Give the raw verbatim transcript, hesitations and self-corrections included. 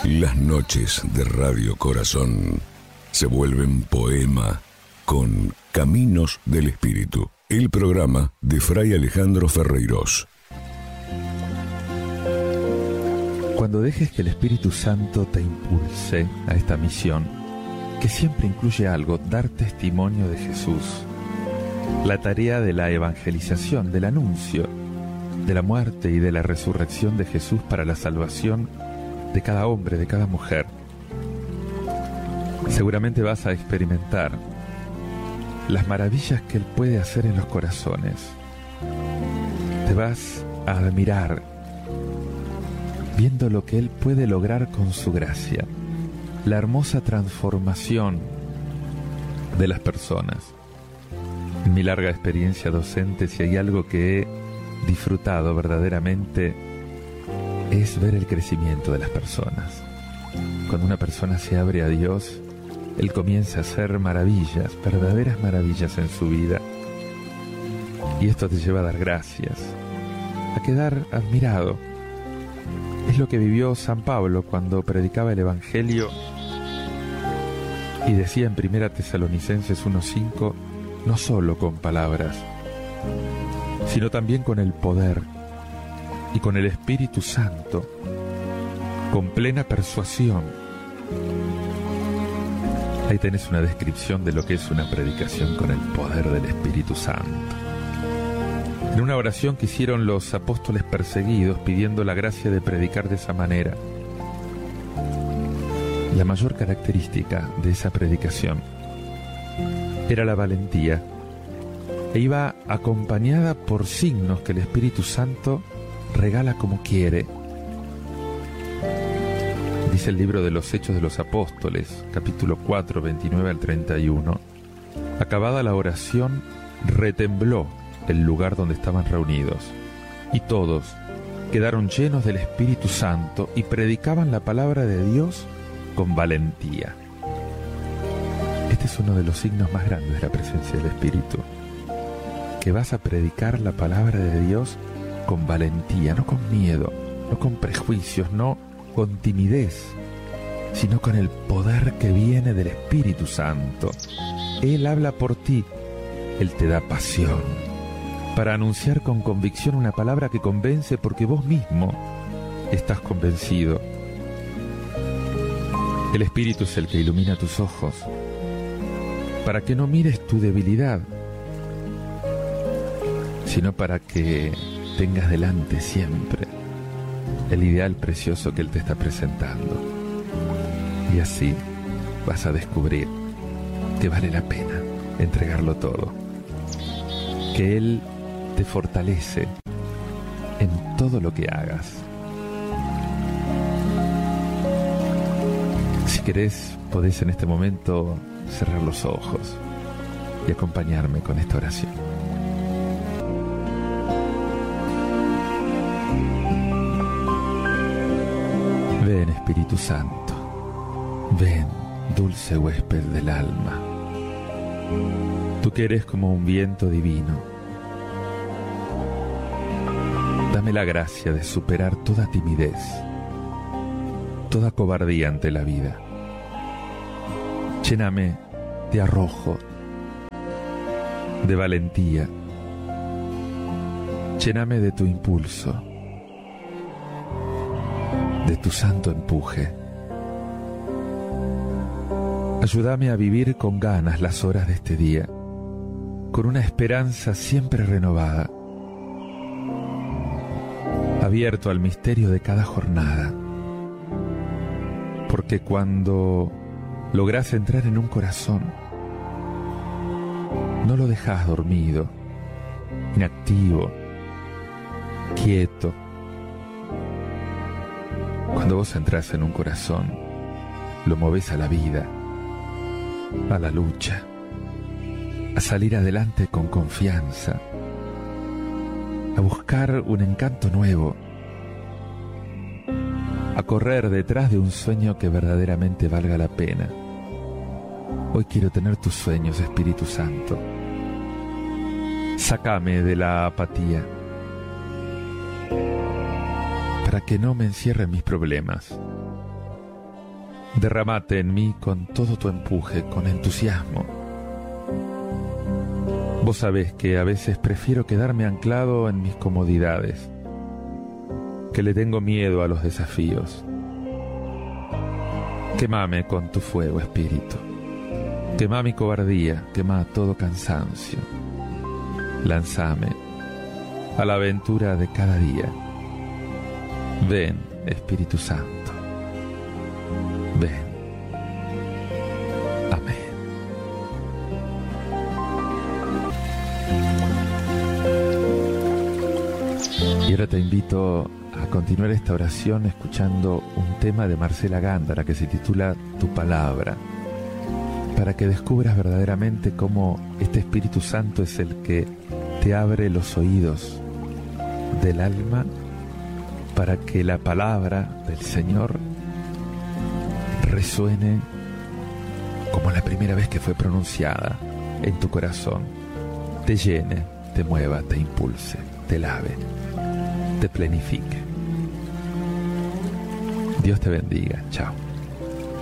Las noches de Radio Corazón se vuelven poema con Caminos del Espíritu, el programa de Fray Alejandro Ferreiros. Cuando dejes que el Espíritu Santo te impulse a esta misión, que siempre incluye algo, dar testimonio de Jesús, la tarea de la evangelización, del anuncio, de la muerte y de la resurrección de Jesús para la salvación de cada hombre, de cada mujer, seguramente vas a experimentar las maravillas que Él puede hacer en los corazones. Te vas a admirar viendo lo que Él puede lograr con su gracia, la hermosa transformación de las personas. En mi larga experiencia docente, si hay algo que he disfrutado verdaderamente, es ver el crecimiento de las personas. Cuando una persona se abre a Dios, Él comienza a hacer maravillas, verdaderas maravillas en su vida. Y esto te lleva a dar gracias, a quedar admirado. Es lo que vivió San Pablo cuando predicaba el Evangelio y decía en Primera Tesalonicenses uno cinco, no solo con palabras, sino también con el poder y con el Espíritu Santo, con plena persuasión. Ahí tenés una descripción de lo que es una predicación con el poder del Espíritu Santo. En una oración que hicieron los apóstoles perseguidos pidiendo la gracia de predicar de esa manera, la mayor característica de esa predicación era la valentía, e iba acompañada por signos que el Espíritu Santo regala como quiere. Dice el libro de los Hechos de los Apóstoles, capítulo cuatro, veintinueve al treinta y uno. Acabada la oración, retembló el lugar donde estaban reunidos, y todos quedaron llenos del Espíritu Santo y predicaban la palabra de Dios con valentía. Este es uno de los signos más grandes de la presencia del Espíritu, que vas a predicar la palabra de Dios con valentía, no con miedo, no con prejuicios, no con timidez, sino con el poder que viene del Espíritu Santo. Él habla por ti, Él te da pasión para anunciar con convicción una palabra que convence porque vos mismo estás convencido. El Espíritu es el que ilumina tus ojos para que no mires tu debilidad, sino para que tengas delante siempre el ideal precioso que Él te está presentando. Y así vas a descubrir que vale la pena entregarlo todo, que Él te fortalece en todo lo que hagas. Si querés, podés en este momento cerrar los ojos y acompañarme con esta oración. Ven, Espíritu Santo, ven, dulce huésped del alma. Tú que eres como un viento divino, dame la gracia de superar toda timidez, toda cobardía ante la vida. Lléname de arrojo, de valentía. Lléname de tu impulso, de tu santo empuje. Ayúdame a vivir con ganas las horas de este día, con una esperanza siempre renovada, abierto al misterio de cada jornada, porque cuando lográs entrar en un corazón, no lo dejás dormido, inactivo, quieto. Cuando vos entrás en un corazón, lo movés a la vida, a la lucha, a salir adelante con confianza, a buscar un encanto nuevo, a correr detrás de un sueño que verdaderamente valga la pena. Hoy quiero tener tus sueños, Espíritu Santo. Sácame de la apatía, para que no me encierren mis problemas, Derramate en mí con todo tu empuje, con entusiasmo. Vos sabés que a veces prefiero quedarme anclado en mis comodidades, que le tengo miedo a los desafíos. Quemame con tu fuego, Espíritu. Quema mi cobardía, quema todo cansancio. Lánzame a la aventura de cada día. Ven, Espíritu Santo. Ven. Amén. Y ahora te invito a continuar esta oración escuchando un tema de Marcela Gándara que se titula Tu Palabra, para que descubras verdaderamente cómo este Espíritu Santo es el que te abre los oídos del alma para que la palabra del Señor resuene como la primera vez que fue pronunciada en tu corazón, te llene, te mueva, te impulse, te lave, te plenifique. Dios te bendiga. Chao.